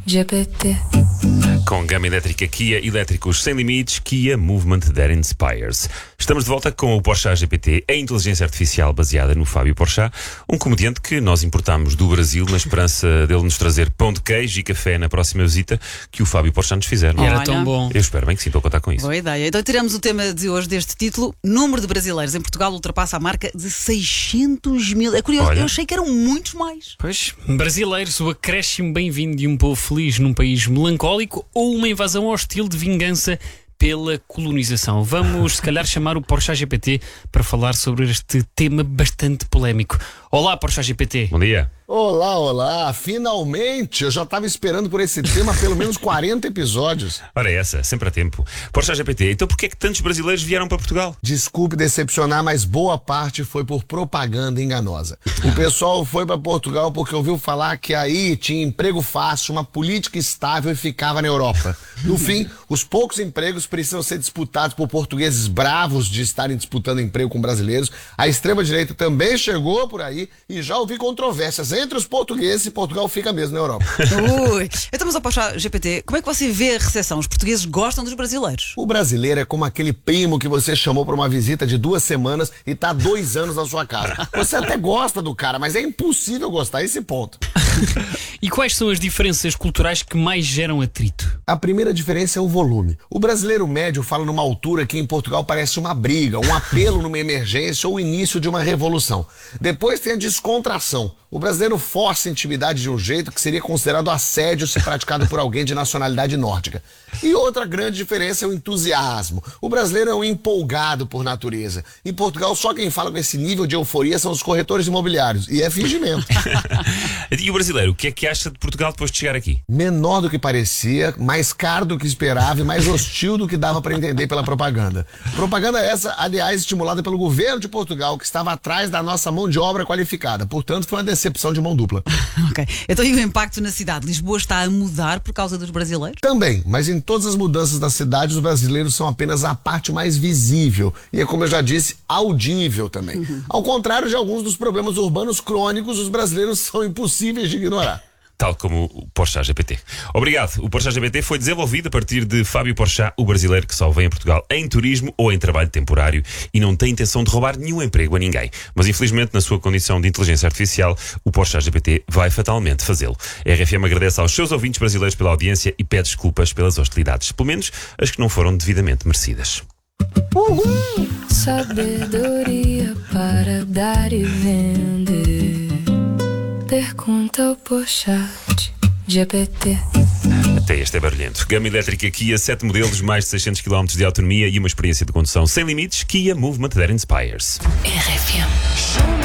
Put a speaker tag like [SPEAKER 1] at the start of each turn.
[SPEAKER 1] GPT.
[SPEAKER 2] Com gama elétrica Kia, elétricos sem limites, Kia Movement That Inspires. Estamos de volta com o Porsche GPT, a inteligência artificial baseada no Fábio Porchat, um comediante que nós importámos do Brasil na esperança dele nos trazer pão de queijo e café na próxima visita que o Fábio Porchat nos fizer. Não é?
[SPEAKER 3] Era tão bom.
[SPEAKER 2] Eu espero bem que sim, estou a contar com isso.
[SPEAKER 3] Boa ideia. Então tiramos o tema de hoje deste título. Número de brasileiros em Portugal ultrapassa a marca de 600 mil. É curioso,
[SPEAKER 2] Olha.
[SPEAKER 3] eu achei que eram muitos mais.
[SPEAKER 4] Pois, brasileiros, o acréscimo bem-vindo de um povo feliz num país melancólico ou uma invasão hostil de vingança pela colonização. Vamos, se calhar, chamar o Porsche GPT para falar sobre este tema bastante polémico. Olá, Porsche GPT.
[SPEAKER 2] Bom dia.
[SPEAKER 5] Olá, olá! Finalmente! Eu já estava esperando por esse tema há pelo menos 40 episódios.
[SPEAKER 2] Ora essa, sempre a tempo. Porsche GPT, então porquê é que tantos brasileiros vieram para Portugal?
[SPEAKER 5] Desculpe decepcionar, mas boa parte foi por propaganda enganosa. O pessoal foi para Portugal porque ouviu falar que aí tinha emprego fácil, uma política estável e ficava na Europa. No fim, os poucos empregos precisam ser disputados por portugueses bravos de estarem disputando emprego com brasileiros. A extrema-direita também chegou por aí e já ouvi controvérsias entre os portugueses e Portugal fica mesmo na Europa.
[SPEAKER 3] Ui. Então, mas ao Porsche GPT, como é que você vê a recepção? Os portugueses gostam dos brasileiros?
[SPEAKER 5] O brasileiro é como aquele primo que você chamou para uma visita de 2 semanas e tá 2 anos na sua casa. Você até gosta do cara, mas é impossível gostar a esse ponto.
[SPEAKER 4] E quais são as diferenças culturais que mais geram atrito?
[SPEAKER 5] A primeira diferença é o volume. O brasileiro médio fala numa altura que em Portugal parece uma briga, um apelo numa emergência ou o início de uma revolução. Depois tem a descontração. O brasileiro força a intimidade de um jeito que seria considerado assédio se praticado por alguém de nacionalidade nórdica. E outra grande diferença é o entusiasmo. O brasileiro é um empolgado por natureza. Em Portugal, só quem fala com esse nível de euforia são os corretores imobiliários. E é fingimento.
[SPEAKER 2] E o brasileiro, o que é que acha de Portugal depois de chegar aqui?
[SPEAKER 5] Menor do que parecia, mais caro do que esperava e mais hostil do que dava para entender pela propaganda. Propaganda essa, aliás, estimulada pelo governo de Portugal, que estava atrás da nossa mão de obra qualificada. Portanto, foi uma decepção de mão dupla.
[SPEAKER 3] Ok. Então, e o impacto na cidade? Lisboa está a mudar por causa dos brasileiros?
[SPEAKER 5] Também, mas em todas as mudanças da cidade, os brasileiros são apenas a parte mais visível. E é, como eu já disse, audível também. Ao contrário de alguns dos problemas urbanos crônicos, os brasileiros são impossíveis de ignorar.
[SPEAKER 2] Tal como o Porsche GPT. Obrigado. O Porsche GPT foi desenvolvido a partir de Fábio Porchat, o brasileiro que só vem a Portugal em turismo ou em trabalho temporário e não tem intenção de roubar nenhum emprego a ninguém. Mas infelizmente, na sua condição de inteligência artificial, o Porsche GPT vai fatalmente fazê-lo. A RFM agradece aos seus ouvintes brasileiros pela audiência e pede desculpas pelas hostilidades, pelo menos as que não foram devidamente merecidas.
[SPEAKER 1] Sabedoria para dar e vender. Pergunta ao Porsche GPT.
[SPEAKER 2] Até este é barulhento. Gama elétrica Kia, 7 modelos, mais de 600 km de autonomia e uma experiência de condução sem limites. Kia Movement That Inspires.
[SPEAKER 1] RFM.